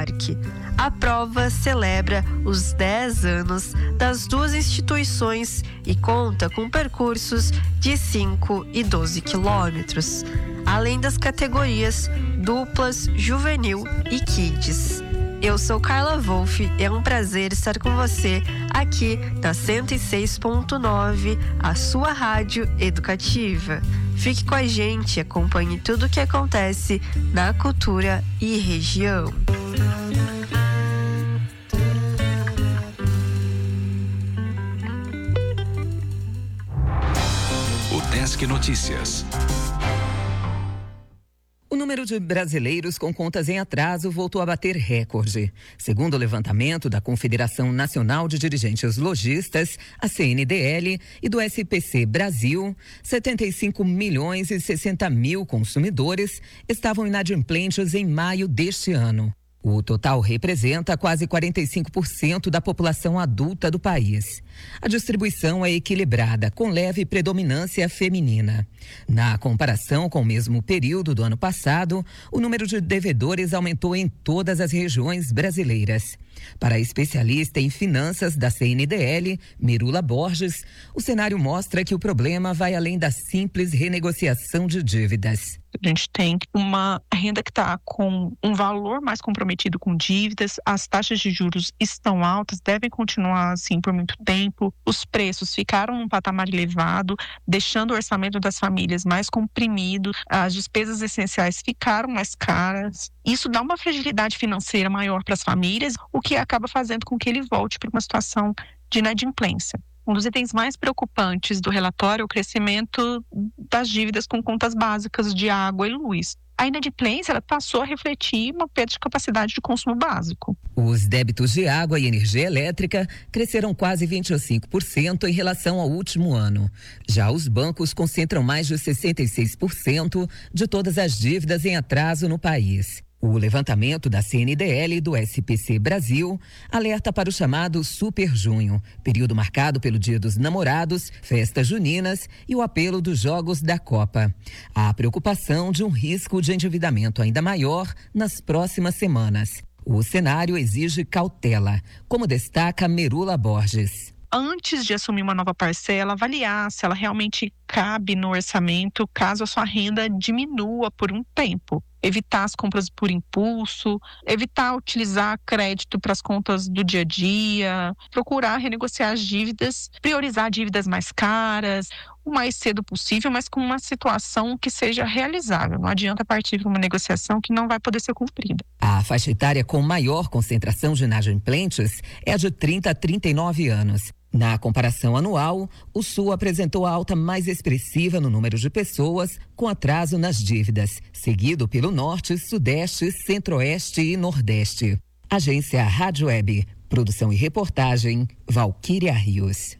Parque. A prova celebra os 10 anos das duas instituições e conta com percursos de 5 e 12 quilômetros, além das categorias duplas, juvenil e kids. Eu sou Carla Wolff e é um prazer estar com você aqui na 106.9, a sua rádio educativa. Fique com a gente e acompanhe tudo o que acontece na cultura e região. O Desk Notícias. O número de brasileiros com contas em atraso voltou a bater recorde. Segundo o levantamento da Confederação Nacional de Dirigentes Lojistas, a CNDL, e do SPC Brasil, 75 milhões e 60 mil consumidores estavam inadimplentes em maio deste ano. O total representa quase 45% da população adulta do país. A distribuição é equilibrada, com leve predominância feminina. Na comparação com o mesmo período do ano passado, o número de devedores aumentou em todas as regiões brasileiras. Para a especialista em finanças da CNDL, Mirula Borges, o cenário mostra que o problema vai além da simples renegociação de dívidas. A gente tem uma renda que está com um valor mais comprometido com dívidas, as taxas de juros estão altas, devem continuar assim por muito tempo, os preços ficaram num patamar elevado, deixando o orçamento das famílias mais comprimido, as despesas essenciais ficaram mais caras. Isso dá uma fragilidade financeira maior para as famílias, o que acaba fazendo com que ele volte para uma situação de inadimplência. Um dos itens mais preocupantes do relatório é o crescimento das dívidas com contas básicas de água e luz. A inadimplência ela passou a refletir uma perda de capacidade de consumo básico. Os débitos de água e energia elétrica cresceram quase 25% em relação ao último ano. Já os bancos concentram mais de 66% de todas as dívidas em atraso no país. O levantamento da CNDL e do SPC Brasil alerta para o chamado Super Junho, período marcado pelo Dia dos Namorados, festas juninas e o apelo dos Jogos da Copa. Há preocupação de um risco de endividamento ainda maior nas próximas semanas. O cenário exige cautela, como destaca Mirula Borges. Antes de assumir uma nova parcela, avaliar se ela realmente cabe no orçamento, caso a sua renda diminua por um tempo. Evitar as compras por impulso, evitar utilizar crédito para as contas do dia a dia, procurar renegociar as dívidas, priorizar dívidas mais caras, o mais cedo possível, mas com uma situação que seja realizável. Não adianta partir para uma negociação que não vai poder ser cumprida. A faixa etária com maior concentração de inadimplentes é a de 30 a 39 anos. Na comparação anual, o Sul apresentou a alta mais expressiva no número de pessoas com atraso nas dívidas, seguido pelo Norte, Sudeste, Centro-Oeste e Nordeste. Agência Rádio Web, produção e reportagem, Valquíria Rios.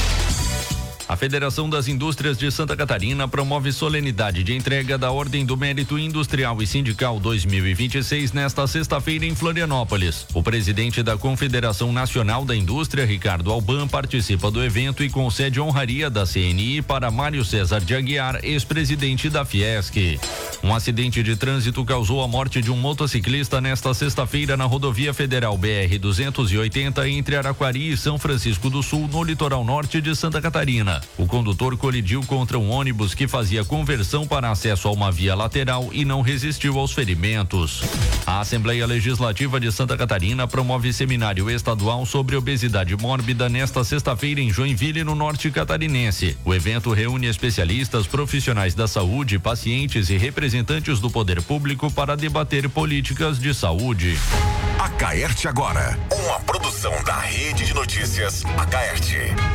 A Federação das Indústrias de Santa Catarina promove solenidade de entrega da Ordem do Mérito Industrial e Sindical 2026 nesta sexta-feira em Florianópolis. O presidente da Confederação Nacional da Indústria, Ricardo Alban, participa do evento e concede honraria da CNI para Mário César de Aguiar, ex-presidente da Fiesc. Um acidente de trânsito causou a morte de um motociclista nesta sexta-feira na rodovia federal BR-280 entre Araquari e São Francisco do Sul, no litoral norte de Santa Catarina. O condutor colidiu contra um ônibus que fazia conversão para acesso a uma via lateral e não resistiu aos ferimentos. A Assembleia Legislativa de Santa Catarina promove seminário estadual sobre obesidade mórbida nesta sexta-feira em Joinville, no norte catarinense. O evento reúne especialistas, profissionais da saúde, pacientes e representantes do poder público para debater políticas de saúde. Acaerte agora, uma produção da Rede de Notícias Acaerte.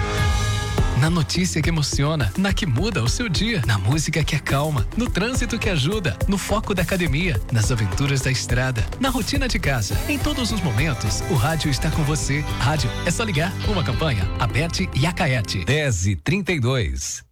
Na notícia que emociona, na que muda o seu dia, na música que acalma, no trânsito que ajuda, no foco da academia, nas aventuras da estrada, na rotina de casa. Em todos os momentos, o rádio está com você. Rádio é só ligar. Uma campanha, Aberte e Acaerte. 10h32.